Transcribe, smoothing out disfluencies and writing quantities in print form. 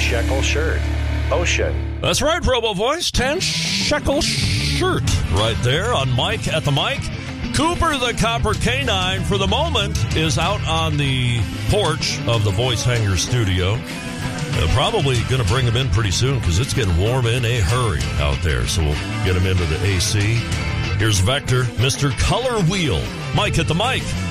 10-shekel shirt. Ocean. That's right, Robo Voice. 10-shekel shirt right there on Mike at the mic. Cooper the Copper Canine, for the moment, is out on the porch of the Voice Hanger studio. Probably going to bring him in pretty soon because it's getting warm in a hurry out there. So we'll get him into the AC. Here's Vector, Mr. Color Wheel. Mike at the mic.